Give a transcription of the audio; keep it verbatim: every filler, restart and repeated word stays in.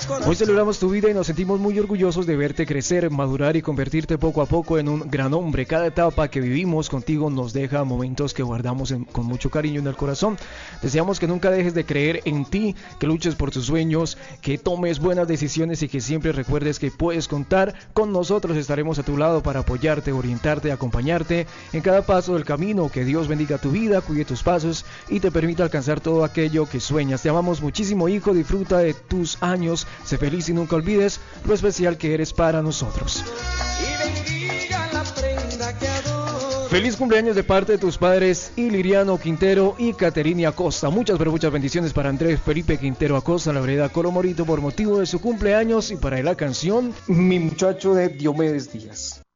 Hoy celebramos tu vida y nos sentimos muy orgullosos de verte crecer, madurar y convertirte poco a poco en un gran hombre. Cada etapa que vivimos contigo nos deja momentos que guardamos en, con mucho cariño en el corazón. Deseamos que nunca dejes de creer en ti, que luches por tus sueños, que tomes buenas decisiones y que siempre recuerdes que puedes contar con nosotros. Estaremos a tu lado para apoyarte, orientarte, acompañarte en cada paso del camino. Que Dios bendiga tu vida, cuide tus pasos y te permita alcanzar todo aquello que sueñas. Te amamos muchísimo, hijo. Disfruta de tus años, sé feliz y nunca olvides lo especial que eres para nosotros. Feliz cumpleaños de parte de tus padres Iliriano Quintero y Caterina Acosta. Muchas pero muchas bendiciones para Andrés Felipe Quintero Acosta, la vereda Colomorito, por motivo de su cumpleaños, y para la canción Mi Muchacho de Diomedes Díaz.